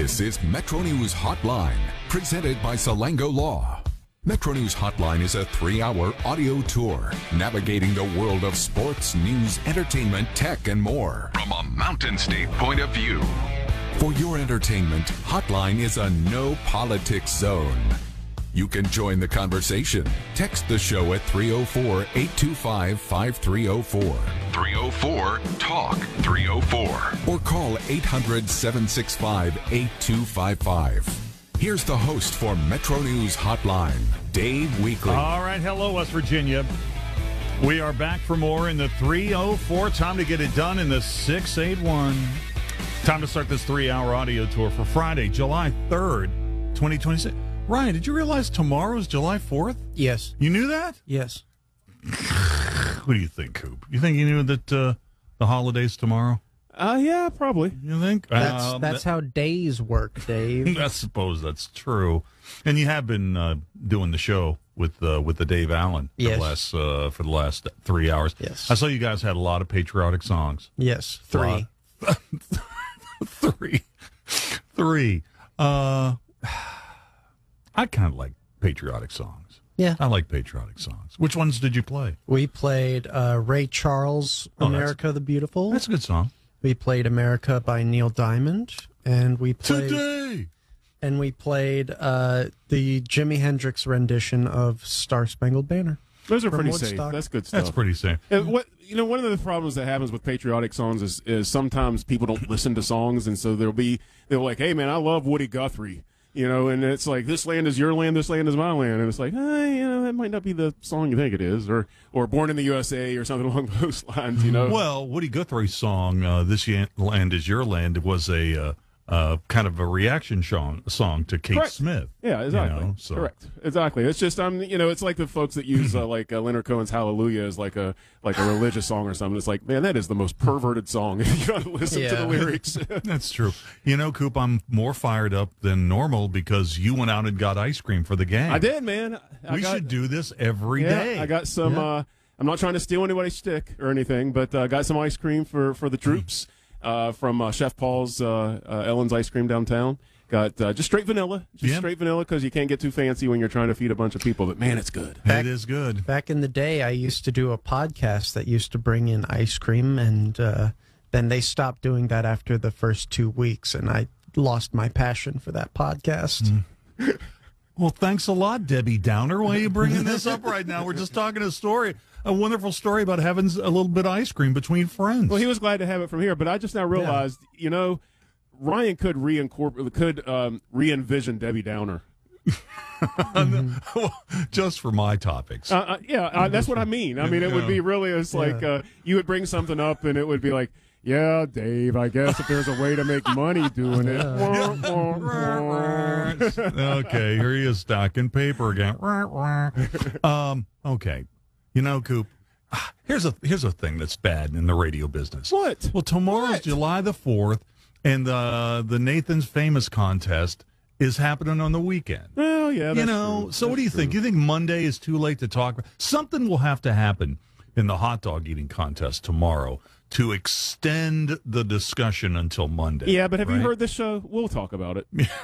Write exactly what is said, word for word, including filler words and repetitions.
This is Metro News Hotline, presented by Salango Law. Metro News Hotline is a three-hour audio tour navigating the world of sports, news, entertainment, tech, and more from a Mountain State point of view. For your entertainment, Hotline is a no politics zone. You can join the conversation. Text the show at three oh four, eight two five, five three oh four. three oh four, talk three oh four. Or call eight hundred, seven six five, eight two five five. Here's the host for Metro News Hotline, Dave Weekley. All right, hello, West Virginia. We are back for more in the three oh four. Time to get it done in the six eighty-one. Time to start this three-hour audio tour for Friday, July third, twenty twenty-six. Ryan, did you realize tomorrow's July fourth? Yes. You knew that? Yes. What do you think, Coop? You think you knew that uh, the holiday's tomorrow? Uh, yeah, probably. You think? That's Uh, that's that- how days work, Dave. I suppose that's true. And you have been uh, doing the show with uh, with the Dave Allen for, Yes. the last, uh, for the last three hours. Yes. I saw you guys had a lot of patriotic songs. Yes, three. Three. Three. Uh, I kind of like patriotic songs. Yeah. I like patriotic songs. Which ones did you play? We played uh, Ray Charles, Oh, that's- America the Beautiful. That's a good song. We played America by Neil Diamond, and we played Today. and we played uh, the Jimi Hendrix rendition of Star Spangled Banner. Those are From pretty Woodstock. safe. That's good stuff. That's pretty safe. And what you know, one of the problems that happens with patriotic songs is, is sometimes people don't listen to songs, and so there'll be they're like, "Hey, man, I love Woody Guthrie," you know, and it's like, "This land is your land, this land is my land," and it's like, eh, you know, that might not be the song you think it is, or or "Born in the U S A" or something along those lines, you know. Well, Woody Guthrie's song, uh, This Yan- Land Is Your Land, was a uh, uh, kind of a reaction song, song to Kate Correct. Smith. Yeah, exactly. You know, so- Correct. Exactly. It's just um, you know, it's like the folks that use uh, like uh, Leonard Cohen's "Hallelujah" as like a like a religious song or something. It's like, man, that is the most perverted song if you don't listen to the Yeah. lyrics. That's true. You know, Coop, I'm more fired up than normal because you went out and got ice cream for the game. I did, man. I We got, should do this every yeah, day. I got some. Yeah. Uh, I'm not trying to steal anybody's stick or anything, but I uh, got some ice cream for for the troops uh, from uh, Chef Paul's uh, uh, Ellen's Ice Cream downtown. Got uh, just straight vanilla, just Yeah. straight vanilla because you can't get too fancy when you're trying to feed a bunch of people. But man, it's good. It is good. Back in the day, I used to do a podcast that used to bring in ice cream, and uh, then they stopped doing that after the first two weeks, and I lost my passion for that podcast. Mm. Well, thanks a lot, Debbie Downer. Why are you bringing this up right now? We're just talking a story, a wonderful story about having a little bit of ice cream between friends. Well, he was glad to have it from here, but I just now realized, you know, Ryan could reincorporate, could um, re-envision Debbie Downer. Just for my topics. Uh, uh, yeah, uh, that's what I mean. I mean, it would be really, it's like Yeah. uh, you would bring something up and it would be like, yeah, Dave, I guess if there's a way to make money doing it. Okay, here he is stacking paper again. um, okay, you know, Coop. Here's a here's a thing that's bad in the radio business. What? Well, tomorrow's What? July the fourth, and the the Nathan's Famous contest is happening on the weekend. Well, yeah, that's you know, true. so what That's do you true. think? You think Monday is too late to talk? Something will have to happen in the hot dog eating contest tomorrow to extend the discussion until Monday. Yeah, but have you right? heard this show? We'll talk about it.